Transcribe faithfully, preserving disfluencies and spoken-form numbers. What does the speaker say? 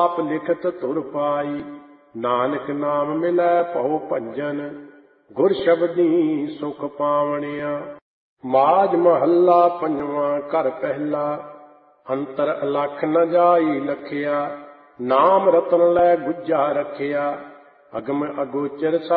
ਆਪ ਲਿਖਤ ਧੁਰ ਪਾਈ। ਨਾਨਕ ਨਾਮ ਮਿਲੈ ਭਉ ਭੰਜਨ, ਗੁਰ ਸ਼ਬਦੀ ਸੁਖ ਪਾਵਣਿਆ। ਮਾਝ ਮਹੱਲਾ ਪੰਜਵਾਂ। ਘਰ ਪਹਿਲਾ। ਅੰਤਰ ਅਲਖ ਨ ਜਾਈ ਲਖਿਆ, ਨਾਮ ਰਤਨ ਲੈ ਗੁੱਜਾ ਰਖਿਆ। ਅਗਮ ਅਗੋਚਰ